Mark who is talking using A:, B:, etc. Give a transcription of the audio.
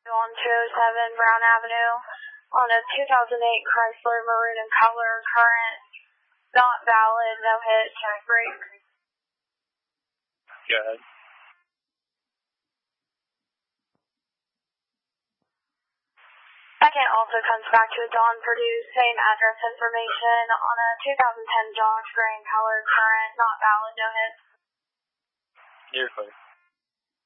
A: On 207 Brown Avenue on a 2008 Chrysler maroon in color, current, not valid, no hit, check brake.
B: Go ahead.
A: Second also comes back to Don Purdue, same address information on a 2010 Dodge gray in color, current, not valid, no hit.
B: You're clear.